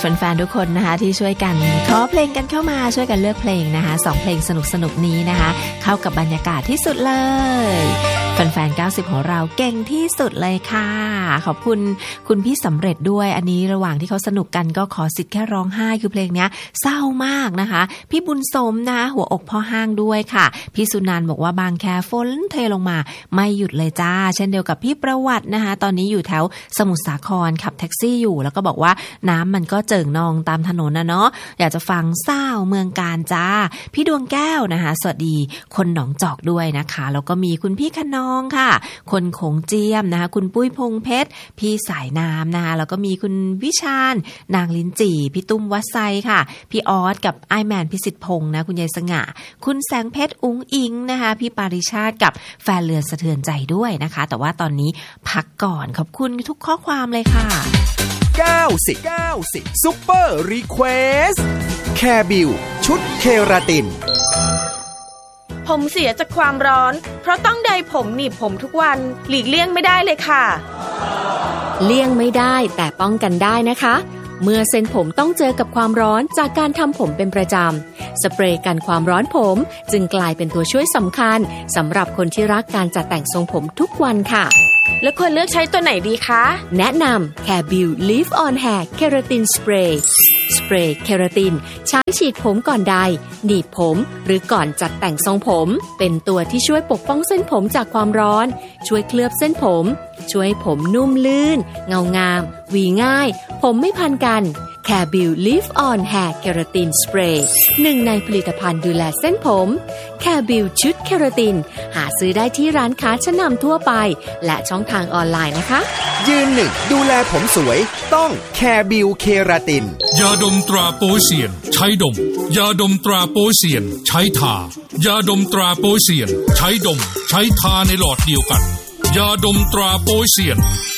แฟนๆทุกคนนะคะที่ช่วยกันขอเพลงกันเข้ามาช่วยกันเลือกเพลงนะคะ2เพลงสนุกๆนี้นะคะเข้ากับบรรยากาศที่สุดเลยแฟนๆ90ของเราเก่งที่สุดเลยค่ะขอบคุณคุณพี่สำเร็จด้วยอันนี้ระหว่างที่เขาสนุกกันก็ขอสิทธิ์แค่ร้องไห้คือเพลงนี้เศร้ามากนะคะพี่บุญสมนะคะหัวอกพ่อห้างด้วยค่ะพี่สุนันท์บอกว่าบางแคฝนเทลงมาไม่หยุดเลยจ้าเช่นเดียวกับพี่ประวัตินะคะตอนนี้อยู่แถวสมุทรสาครขับแท็กซี่อยู่แล้วก็บอกว่าน้ำมันก็เจิ่งนองตามถนนนะเนาะอยากจะฟังเศร้าเมืองการจ้าพี่ดวงแก้วนะคะสวัสดีคนหนองจอกด้วยนะคะแล้วก็มีคุณพี่ขนองค่ะคนโขงเจียมนะคะคุณปุ้ยพงเพชรพี่สายน้ำนะคะแล้วก็มีคุณวิชาญนางลิ้นจี่พี่ตุ้มวัดไซค่ะพี่ออสกับไอแมนพิสิทธิ์พงษ์นะคุณยายสง่าคุณแสงเพชรอุ้งอิงนะคะพี่ปาริชาติกับแฟนเรือนสะเทือนใจด้วยนะคะแต่ว่าตอนนี้พักก่อนขอบคุณทุกข้อความเลยค่ะ 90ซุปเปอร์รีเควสแคร์บิวชุดเคราตินผมเสียจากความร้อนเพราะต้องไดผมหนีบผมทุกวันหลีกเลี่ยงไม่ได้เลยค่ะเลี่ยงไม่ได้แต่ป้องกันได้นะคะเมื่อเส้นผมต้องเจอกับความร้อนจากการทำผมเป็นประจำสเปรย์กันความร้อนผมจึงกลายเป็นตัวช่วยสำคัญสำหรับคนที่รักการจัดแต่งทรงผมทุกวันค่ะแล้วควรเลือกใช้ตัวไหนดีคะแนะนำ Carebill Leave On Hair Keratin Spray สเปรย์เคราตินใช้ฉีดผมก่อนใดหนีบผมหรือก่อนจัดแต่งทรงผมเป็นตัวที่ช่วยปกป้องเส้นผมจากความร้อนช่วยเคลือบเส้นผมช่วยให้ผมนุ่มลื่นเงางามหวีง่ายผมไม่พันกัน Carebill Leave On Hair Keratin Spray หนึ่งในผลิตภัณฑ์ดูแลเส้นผม Carebill ชุดเคราตินหาซื้อได้ที่ร้านค้าชั้นนำทั่วไปและช่องทางออนไลน์นะคะยืนหนึ่งดูแลผมสวยต้อง Carebill เคราตินยาดมตราโปเซียนใช้ดมยาดมตราโปเซียนใช้ทายาดมตราโปเซียนใช้ดมใช้ทาในหลอดเดียวกันยาดมตราโปเซียน